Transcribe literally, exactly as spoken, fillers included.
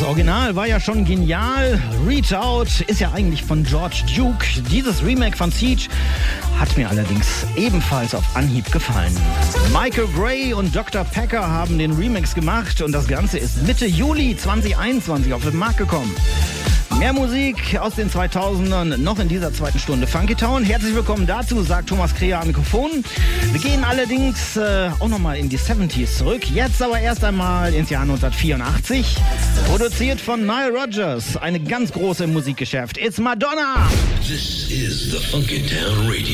Original war ja schon genial. Reach Out ist ja eigentlich von George Duke. Dieses Remake von Siege hat mir allerdings ebenfalls auf Anhieb gefallen. Michael Gray und Doktor Packer haben den Remix gemacht und das Ganze ist Mitte Juli zwanzig einundzwanzig auf den Markt gekommen. Mehr Musik aus den zweitausendern noch in dieser zweiten Stunde Funky Town. Herzlich willkommen dazu, sagt Thomas Kreher am Mikrofon. Wir gehen allerdings äh, auch nochmal in die siebziger zurück. Jetzt aber erst einmal ins Jahr neunzehnhundertvierundachtzig. Produziert von Nile Rodgers. Eine ganz große im Musikgeschäft. It's Madonna! This is the Funky Town Radio.